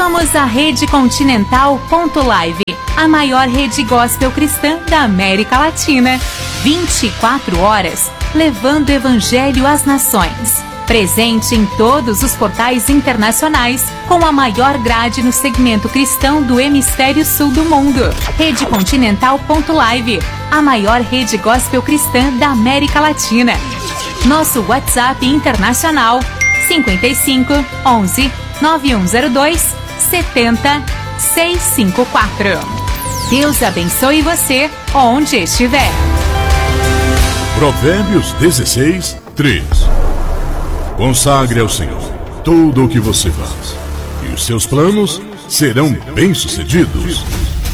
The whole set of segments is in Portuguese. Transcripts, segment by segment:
Somos a Rede Continental.live, a maior rede gospel cristã da América Latina. 24 horas, levando o evangelho às nações. Presente em todos os portais internacionais, com a maior grade no segmento cristão do hemisfério sul do mundo. Rede Continental.live, a maior rede gospel cristã da América Latina. Nosso WhatsApp internacional 55 11 9102 70 654. Deus abençoe você onde estiver. Provérbios 16, 3. Consagre ao Senhor tudo o que você faz, e os seus planos serão bem-sucedidos.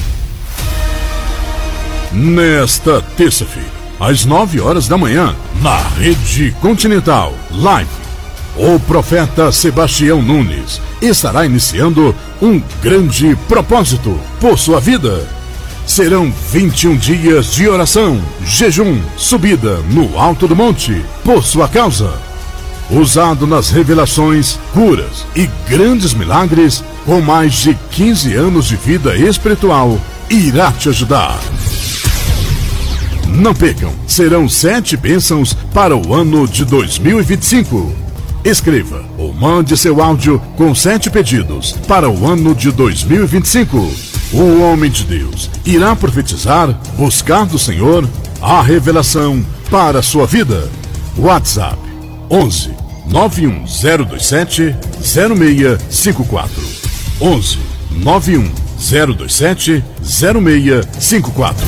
Nesta terça-feira, às 9 horas da manhã, na Rede Continental Live, o profeta Sebastião Nunes estará iniciando um grande propósito por sua vida. Serão 21 dias de oração, jejum, subida no alto do monte por sua causa. Usado nas revelações, curas e grandes milagres, com mais de 15 anos de vida espiritual, irá te ajudar. Não percam, serão 7 bênçãos para o ano de 2025. Escreva ou mande seu áudio com 7 pedidos para o ano de 2025. O homem de Deus irá profetizar, buscar do Senhor a revelação para a sua vida. WhatsApp 11 91027 0654. 11 91027 0654.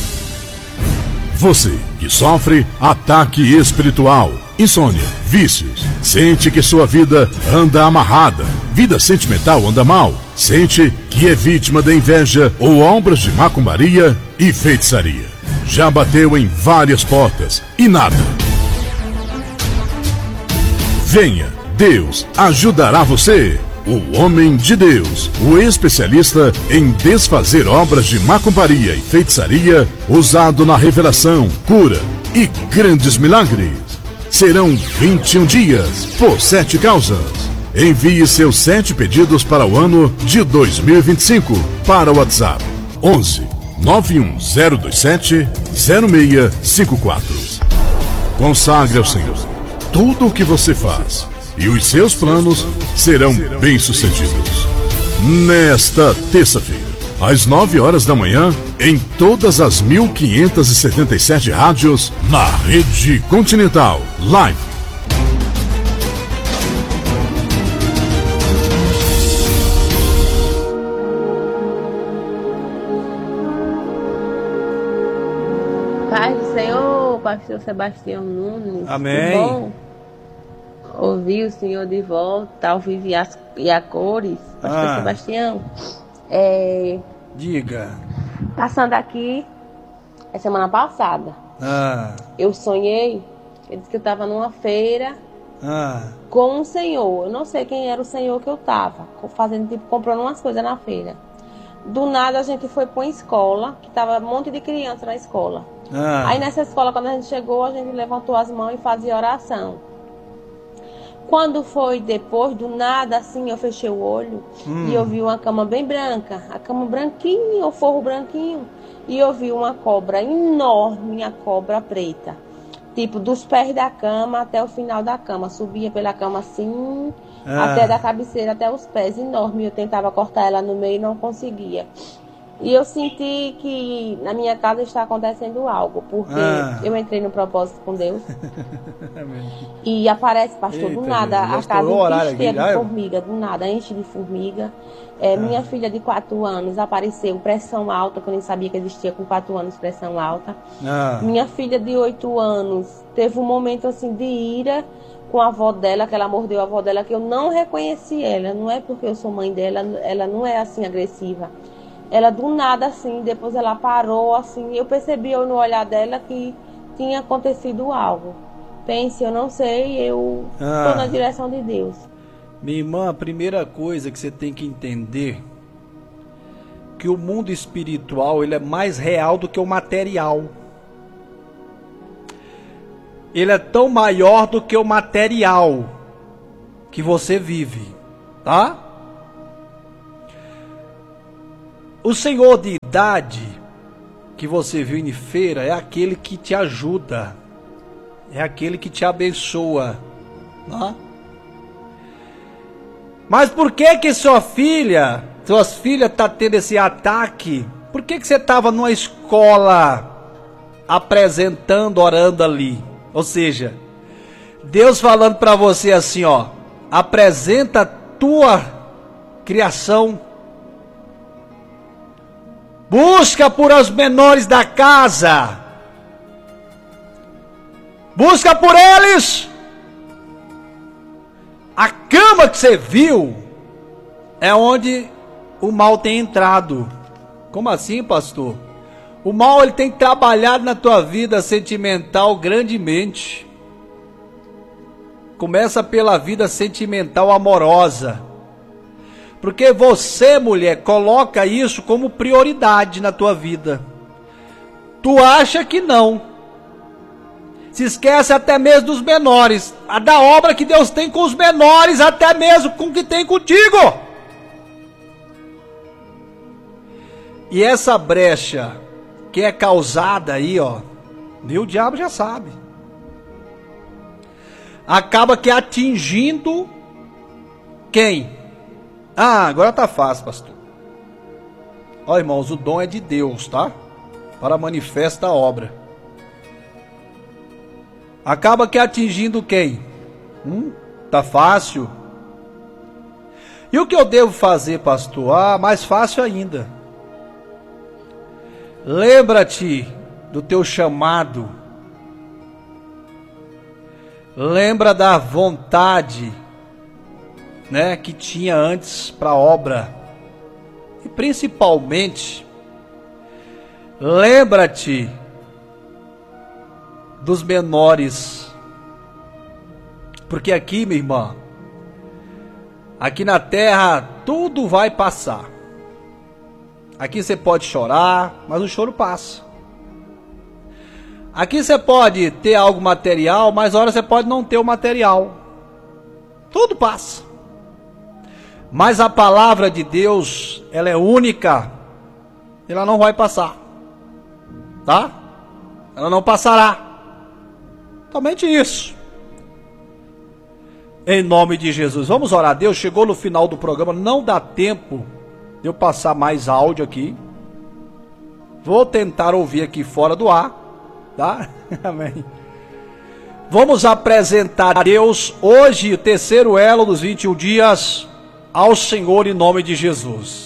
Você que sofre ataque espiritual, insônia, vícios, sente que sua vida anda amarrada, vida sentimental anda mal, sente que é vítima da inveja ou obras de macumbaria e feitiçaria. Já bateu em várias portas e nada. Venha, Deus ajudará você. O homem de Deus, o especialista em desfazer obras de macumbaria e feitiçaria, usado na revelação, cura e grandes milagres. Serão 21 dias por 7 causas. Envie seus 7 pedidos para o ano de 2025 para o WhatsApp 11 91027 0654. Consagre ao Senhor tudo o que você faz, e os seus planos serão bem-sucedidos. Nesta terça-feira, às 9 horas da manhã, em todas as 1577 rádios, na Rede Continental Live. Paz do Senhor, pastor Sebastião Nunes. Amém. Que bom ouvir o Senhor de volta, ao vivo e a cores. Pastor Sebastião, diga. Passando aqui, a semana passada, eu sonhei, eu disse que eu estava numa feira com um senhor. Eu não sei quem era o senhor que eu estava, fazendo, tipo, comprando umas coisas na feira. Do nada a gente foi para uma escola, que estava um monte de criança na escola. Aí nessa escola, quando a gente chegou, a gente levantou as mãos e fazia oração. Quando foi depois, do nada, assim, eu fechei o olho e eu vi uma cama bem branca, a cama branquinha, o forro branquinho, e eu vi uma cobra enorme, a cobra preta, tipo, dos pés da cama até o final da cama, subia pela cama assim, até da cabeceira até os pés, enorme. Eu tentava cortar ela no meio e não conseguia. E eu senti que na minha casa está acontecendo algo, porque eu entrei no propósito com Deus. E aparece, pastor, do nada, a casa cheia de formiga, do nada, enche de formiga. Minha filha de 4 anos apareceu, pressão alta, que eu nem sabia que existia com 4 anos pressão alta. Minha filha de 8 anos teve um momento assim de ira com a avó dela, que ela mordeu a avó dela, que eu não reconheci ela. Não é porque eu sou mãe dela, ela não é assim agressiva. Ela do nada assim, depois ela parou assim, eu percebi no olhar dela que tinha acontecido algo. Pense, eu não sei, eu estou na direção de Deus. Minha irmã, a primeira coisa que você tem que entender, que o mundo espiritual, ele é mais real do que o material. Ele é tão maior do que o material que você vive, tá? O senhor de idade que você viu em feira é aquele que te ajuda, é aquele que te abençoa, não? Mas por que suas filhas tá tendo esse ataque? Por que você estava numa escola apresentando, orando ali? Ou seja, Deus falando para você assim, ó, apresenta a tua criação, busca por os menores da casa, busca por eles. A cama que você viu é onde o mal tem entrado. Como assim, pastor? O mal, ele tem trabalhado na tua vida sentimental grandemente. Começa pela vida sentimental amorosa. Porque você, mulher, coloca isso como prioridade na tua vida. Tu acha que não. Se esquece até mesmo dos menores. A da obra que Deus tem com os menores, até mesmo com o que tem contigo. E essa brecha que é causada aí, ó, viu? O diabo já sabe. Acaba que atingindo quem? Ah, agora tá fácil, pastor. Ó, irmãos, o dom é de Deus, tá? Para manifesta a obra. Acaba que atingindo quem? Tá fácil. E o que eu devo fazer, pastor? Ah, mais fácil ainda. Lembra-te do teu chamado. Lembra da vontade, né, que tinha antes para a obra. E principalmente, lembra-te dos menores. Porque aqui, minha irmã, aqui na terra tudo vai passar. Aqui você pode chorar, mas o choro passa. Aqui você pode ter algo material, mas a hora você pode não ter o material. Tudo passa. Mas a palavra de Deus, ela é única. Ela não vai passar. Tá? Ela não passará. Somente isso. Em nome de Jesus. Vamos orar a Deus. Chegou no final do programa. Não dá tempo de eu passar mais áudio aqui. Vou tentar ouvir aqui fora do ar. Tá? Amém. Vamos apresentar a Deus hoje o terceiro elo dos 21 dias ao Senhor em nome de Jesus.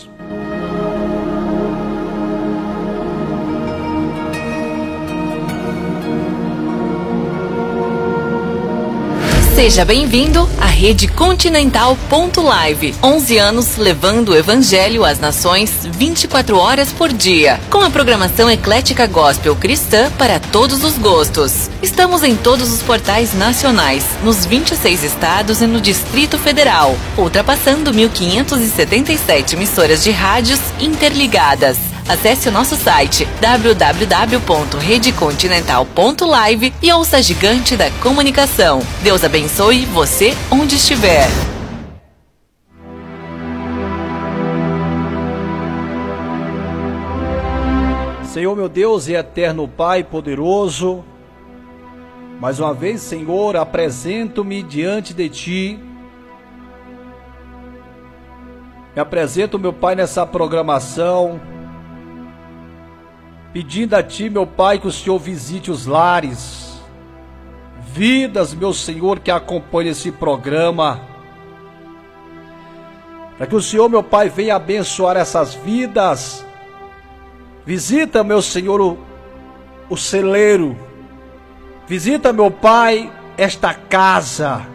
Seja bem-vindo à Rede Continental.live. 11 anos levando o Evangelho às nações 24 horas por dia. Com a programação eclética gospel cristã para todos os gostos. Estamos em todos os portais nacionais, nos 26 estados e no Distrito Federal. Ultrapassando 1.577 emissoras de rádios interligadas. Acesse o nosso site www.redecontinental.live e ouça a gigante da comunicação. Deus abençoe você onde estiver. Senhor meu Deus e eterno Pai poderoso, mais uma vez, Senhor, apresento-me diante de Ti. Me apresento, meu Pai, nessa programação, pedindo a Ti, meu Pai, que o Senhor visite os lares, vidas, meu Senhor, que acompanham esse programa, para que o Senhor, meu Pai, venha abençoar essas vidas. Visita, meu Senhor, o celeiro, visita, meu Pai, esta casa.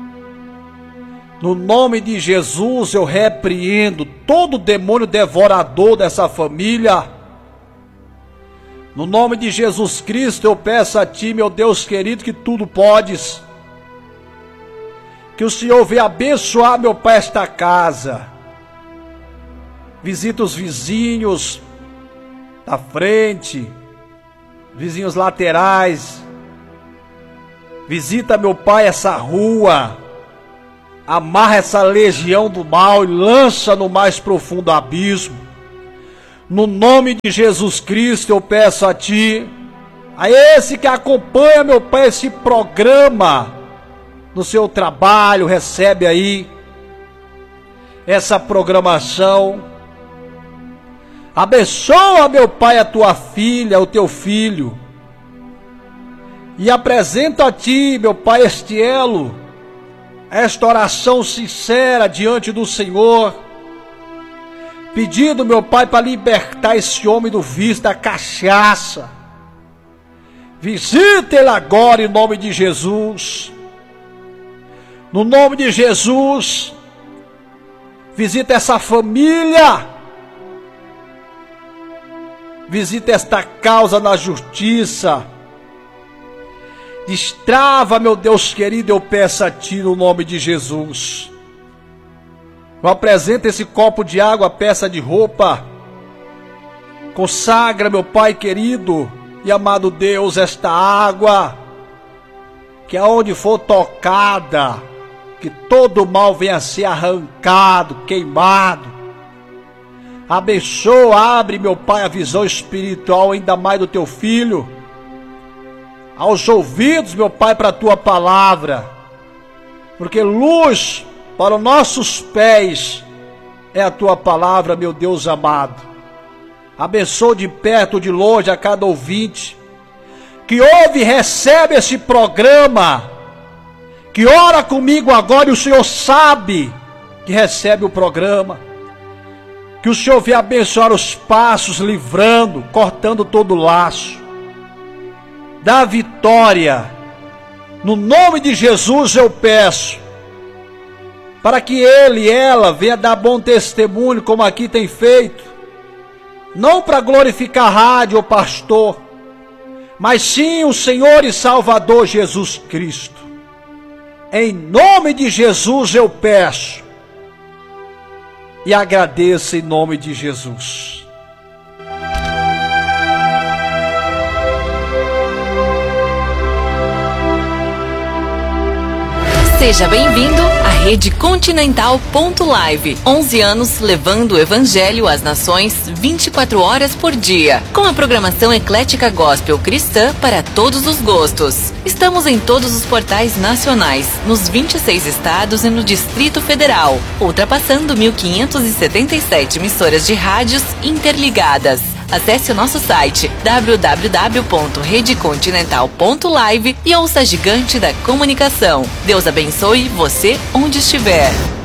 No nome de Jesus eu repreendo todo demônio devorador dessa família. No nome de Jesus Cristo eu peço a Ti, meu Deus querido, que tudo podes. Que o Senhor venha abençoar, meu Pai, esta casa. Visita os vizinhos da frente, vizinhos laterais. Visita, meu Pai, essa rua. Amarra essa legião do mal e lança no mais profundo abismo. No nome de Jesus Cristo eu peço a Ti, a esse que acompanha, meu Pai, esse programa no seu trabalho, recebe aí essa programação. Abençoa, meu Pai, a Tua filha, o Teu filho. E apresento a Ti, meu Pai, este elo, esta oração sincera diante do Senhor, pedindo, meu Pai, para libertar esse homem do vício da cachaça. Visita ele agora em nome de Jesus. No nome de Jesus, visita essa família. Visita esta causa na justiça. Destrava, meu Deus querido, eu peço a Ti no nome de Jesus. Eu apresento esse copo de água, peça de roupa. Consagra, meu Pai querido e amado Deus, esta água, que aonde for tocada, que todo mal venha a ser arrancado, queimado. Abençoa, abre, meu Pai, a visão espiritual ainda mais do Teu filho, aos ouvidos, meu Pai, para a Tua palavra, porque luz para os nossos pés é a Tua palavra, meu Deus amado. Abençoa de perto ou de longe a cada ouvinte que ouve e recebe esse programa, que ora comigo agora e o Senhor sabe que recebe o programa. Que o Senhor venha abençoar os passos, livrando, cortando todo laço. Dá vitória. No nome de Jesus eu peço, para que ele e ela venha dar bom testemunho, como aqui tem feito. Não para glorificar a rádio ou pastor, mas sim o Senhor e Salvador Jesus Cristo. Em nome de Jesus eu peço e agradeço em nome de Jesus. Seja bem-vindo à Rede Continental.live. 11 anos levando o Evangelho às nações 24 horas por dia. Com a programação eclética gospel cristã para todos os gostos. Estamos em todos os portais nacionais, nos 26 estados e no Distrito Federal, ultrapassando 1.577 emissoras de rádios interligadas. Acesse o nosso site www.redecontinental.live e ouça a gigante da comunicação. Deus abençoe você onde estiver.